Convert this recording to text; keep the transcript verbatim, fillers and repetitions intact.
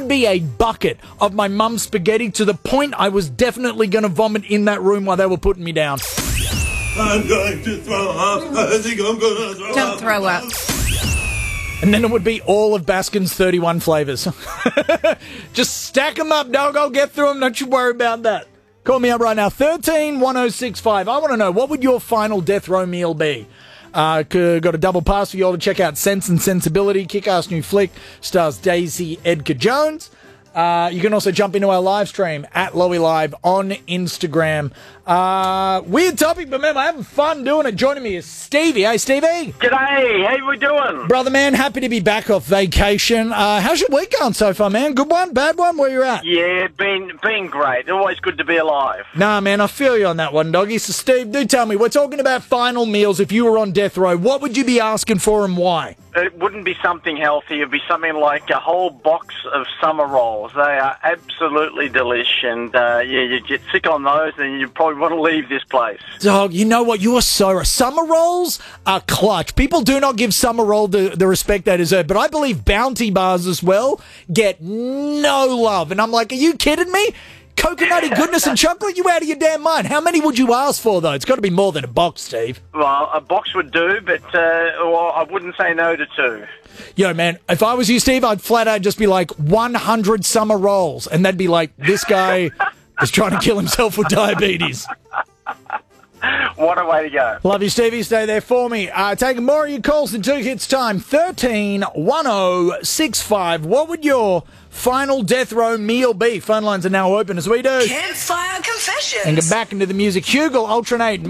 would be a bucket of my mum's spaghetti to the point I was definitely going to vomit in that room while they were putting me down. I'm going to throw up. I think I'm going to throw Don't up. throw up. And then it would be all of Baskin's thirty-one flavours. Just stack them up, dog. I'll get through them. Don't you worry about that. Call me up right now. one three one oh six five. I want to know, what would your final death row meal be? Uh, got a double pass for you all to check out Sense and Sensibility. Kick-ass new flick. Stars Daisy Edgar Jones. Uh, you can also jump into our live stream at Lowy Live on Instagram. Uh, weird topic, but man, I'm having fun doing it. Joining me is Stevie. Hey, Stevie. G'day, how we doing? Brother, man, happy to be back off vacation. Uh, how's your week going so far, man? Good one? Bad one? Where you at? Yeah, been been great. Always good to be alive. Nah, man, I feel you on that one, doggy. So, Steve, do tell me, we're talking about final meals. If you were on death row, what would you be asking for and why? It wouldn't be something healthy. It'd be something like a whole box of summer rolls. They are absolutely delish, and uh, yeah, you get sick on those, and you probably want to leave this place. Dog, you know what? You are so... Summer rolls are clutch. People do not give summer roll the, the respect they deserve, but I believe Bounty bars as well get no love. And I'm like, are you kidding me? Coconutty goodness and chocolate? You out of your damn mind. How many would you ask for, though? It's got to be more than a box, Steve. Well, a box would do, but uh, well, I wouldn't say no to two. Yo, man, if I was you, Steve, I'd flat out just be like one hundred summer rolls, and they'd be like, this guy is trying to kill himself with diabetes. What a way to go. Love you, Stevie. Stay there for me. Uh, taking more of your calls in two hits time. one three one oh six five. What would your final death row meal be? Phone lines are now open as we do. Campfire Confessions. And get back into the music. Hugel, Ultranate.